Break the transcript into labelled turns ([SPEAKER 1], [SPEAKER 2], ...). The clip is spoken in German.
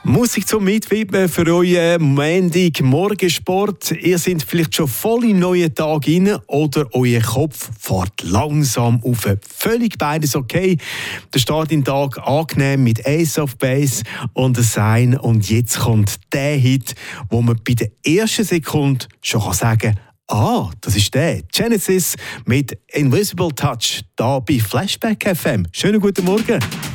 [SPEAKER 1] Musik zum Mitwippen für euren Montag-Morgensport. Ihr seid vielleicht schon voll im neuen Tag rein oder euer Kopf fährt langsam auf. Völlig beides okay. Der Start in den Tag angenehm mit Ace of Base und ein Sign. Und jetzt kommt der Hit, wo man bei der ersten Sekunde schon sagen kann, das ist der. Genesis mit Invisible Touch, da bei Flashback FM. Schönen guten Morgen.